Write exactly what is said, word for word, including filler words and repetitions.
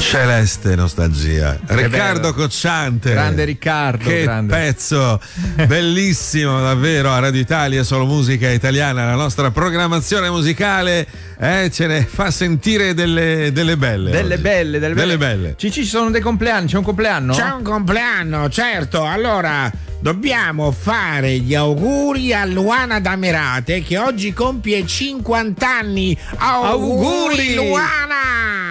Celeste nostalgia. Riccardo Cocciante. Grande Riccardo. Che grande. pezzo bellissimo, davvero. A Radio Italia, solo musica italiana. La nostra programmazione musicale eh, ce ne fa sentire delle, delle belle. Delle oggi. belle, delle belle. Delle belle. Cicci, ci sono dei compleanni. C'è un compleanno? C'è un compleanno, certo. Allora, dobbiamo fare gli auguri a Luana Damerate che oggi compie cinquanta anni. Auguri, Auguri! Luana!